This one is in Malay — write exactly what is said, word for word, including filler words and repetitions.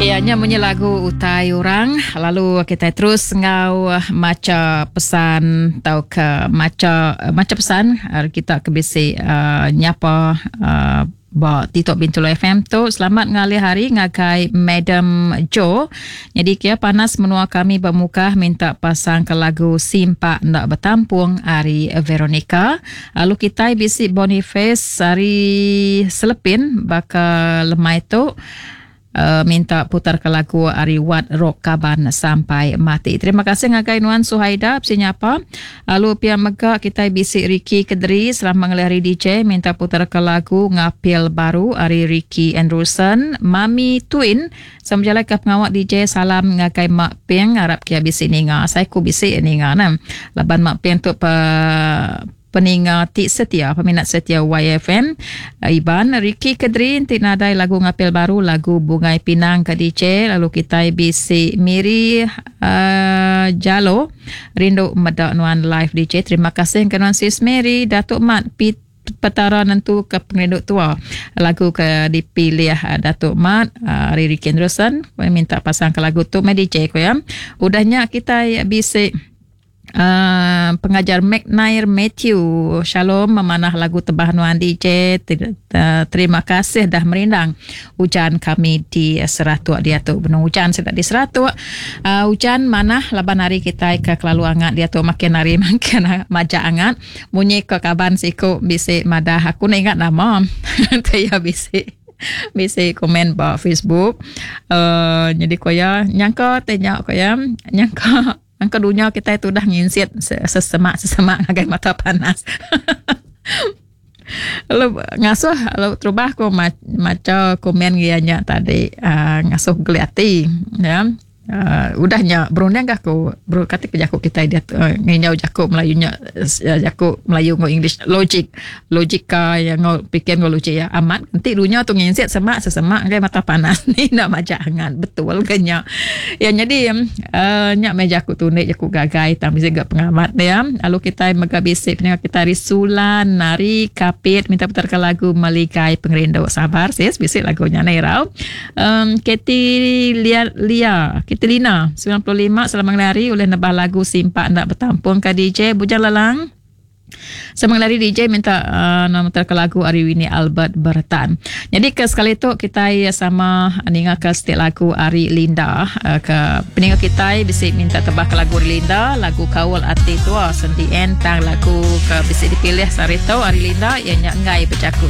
Ianya bunyi lagu Utai Orang. Lalu kita terus ngau maca pesan atau ke maca maca pesan kita ke bisi uh, nyapa uh, ba Titok Bintulu F M tu. Selamat ngali hari ngagai Madam Jo. Jadi kia panas menua kami bermuka minta pasang ke lagu Simpak Ndak Bertampung hari Veronica. Lalu kita bisi Boniface hari Selepin baka lemai tu. Uh, minta putar ke lagu Ariwat Rock Kaban Sampai Mati. Terima kasih ngagai Nuan Suhaida sinyapa. Lalu pia mega kita bisi Ricky Kedri selama ngelari D J minta putar ke lagu Ngapil Baru Ari Ricky Anderson. Mami Twin samjala ke pengawak D J salam ngagai Mak Peng harap kia bisi ninga. Saya ku bisi ninga na. Laban Mak Peng tu pe peninga ti setia, peminat setia Y F M. Iban Ricky Kedri tik nadai lagu Ngapil Baru, lagu Bungai Pinang ke D J. Lalu kita bisi Miri uh, Jalo rindu medak Nuan live D J. Terima kasih ke Nuan Sis Mary Datuk Mat Pit petara nentu ke pengenduk tua lagu ke dipilih uh, Datuk Mat uh, Riri Kendrosan. Minta pasang ke lagu tu D J ko ya. Udahnya kita bisi Uh, pengajar McNair Matthew Shalom memanah lagu Tebah Nuan D J. Terima kasih dah merindang hujan kami di Seratuk dia tu benung hujan sedang di Seratuk. Uh, hujan mana laban hari kita ke kelalu angat dia tu makin hari makin maja angat bunyi ke kaban siku bisi madah aku nak ingat nama saya bisi bisi komen ba Facebook. Uh, jadi koya nyangka tanya koya nyangka angka dunia kita itu dah nginsit sesemak-sesemak ngagai mata panas. Lalu ngasuh, lalu terubah ko maca komen gianya tadi uh, ngasuh geliati, ya. Uh, udahnya berundang kah ko bro kata ke jaku kita dia uh, ngau jaku Melayunya uh, jaku Melayu ngo English logic logika yang ngo pikir ngo logik ya amat nanti dunia tu nginsit semak sesemak kayak mata panas ni nak maca hangat betul kenya ya jadi uh, nyak meja aku tu nek jaku gagai tam bisa gak pengamat ya. Lalu kita megabisi pendengar kita Risulan Nari Kapit minta putar ke lagu Melikai Pengerindu sabar sis bisik lagunya Nairau. um, Katie Lia Lia Kitlina sembilan puluh lima selama lari oleh nebah lagu Simpak Ndak Bertampung ke D J Bujang Lalang. Semang lari D J minta uh, nama terke lagu Ari Winnie Albert Bertan. Jadi ke sekali tu kita sama ninga ke setiap lagu Ari Linda uh, ke peninga kita bisa minta tebah ke lagu Ari Linda, lagu Kawal Ati Tua Sendi Entang lagu ke bisa dipilih sari tu Ari Linda yang ngai bercaku